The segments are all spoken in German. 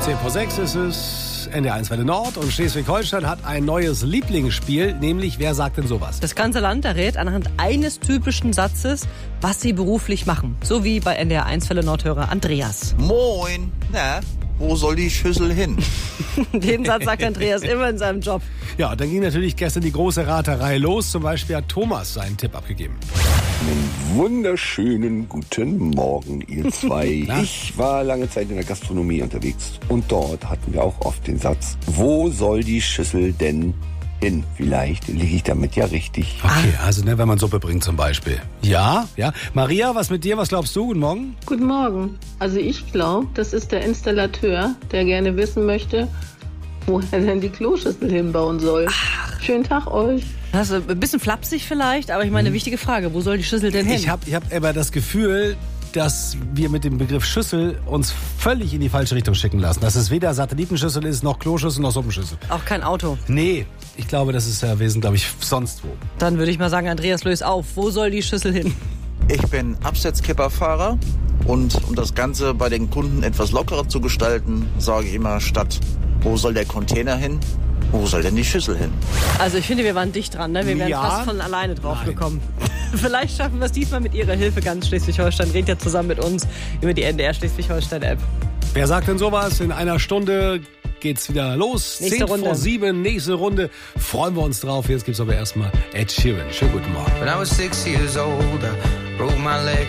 10:06 ist es, NDR1 Welle Nord und Schleswig-Holstein hat ein neues Lieblingsspiel, nämlich Wer sagt denn sowas? Das ganze Land errät anhand eines typischen Satzes, was sie beruflich machen. So wie bei NDR1 Welle Nord-Hörer Andreas. Moin, na, wo soll die Schüssel hin? Den Satz sagt Andreas immer in seinem Job. Ja, dann ging natürlich gestern die große Raterei los. Zum Beispiel hat Thomas seinen Tipp abgegeben. Einen wunderschönen guten Morgen, ihr zwei. Ich war lange Zeit in der Gastronomie unterwegs und dort hatten wir auch oft den Satz, wo soll die Schüssel denn hin? Vielleicht liege ich damit ja richtig. Okay, also wenn man Suppe bringt zum Beispiel. Ja. Maria, was mit dir? Was glaubst du? Guten Morgen. Guten Morgen. Also ich glaube, das ist der Installateur, der gerne wissen möchte, wo er denn die Kloschüssel hinbauen soll. Schönen Tag euch. Das ist ein bisschen flapsig vielleicht, aber ich meine, eine wichtige Frage. Wo soll die Schüssel denn hin? Ich hab aber das Gefühl, dass wir mit dem Begriff Schüssel uns völlig in die falsche Richtung schicken lassen. Dass es weder Satellitenschüssel ist, noch Kloschüssel, noch Suppenschüssel. Auch kein Auto. Nee, ich glaube, das ist ja Wesen, glaube ich, sonst wo. Dann würde ich mal sagen, Andreas, löse auf. Wo soll die Schüssel hin? Ich bin Absetzkipperfahrer und um das Ganze bei den Kunden etwas lockerer zu gestalten, sage ich immer statt, wo soll der Container hin? Wo soll denn die Schüssel hin? Also ich finde, wir waren dicht dran, ne? Wir wären fast von alleine drauf gekommen. Vielleicht schaffen wir es diesmal mit Ihrer Hilfe. Ganz Schleswig-Holstein redet ja zusammen mit uns über die NDR Schleswig-Holstein-App. Wer sagt denn sowas? In einer Stunde geht's wieder los. Nächste Runde. 10:07, nächste Runde. Freuen wir uns drauf. Jetzt gibt's aber erstmal Ed Sheeran. Schönen guten Morgen. When I was 6 years old, I broke my leg.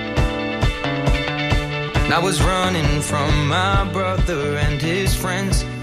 And I was running from my brother and his friends.